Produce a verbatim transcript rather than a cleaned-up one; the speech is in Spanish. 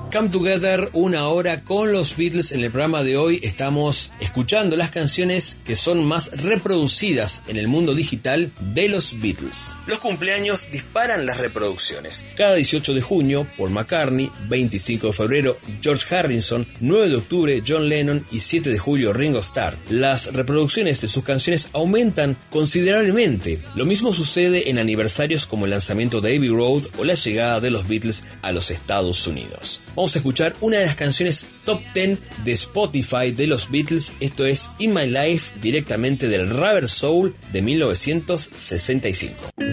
Come Together, una hora con los Beatles. En el programa de hoy estamos escuchando las canciones que son más reproducidas en el mundo digital de los Beatles. Los cumpleaños disparan las reproducciones. Cada dieciocho de junio, Paul McCartney, veinticinco de febrero, George Harrison, nueve de octubre, John Lennon y siete de julio, Ringo Starr. Las reproducciones de sus canciones aumentan considerablemente. Lo mismo sucede en aniversarios como el lanzamiento de Abbey Road o la llegada de los Beatles a los Estados Unidos. Vamos a escuchar una de las canciones top diez de Spotify de los Beatles. Esto es In My Life, directamente del Rubber Soul de mil novecientos sesenta y cinco.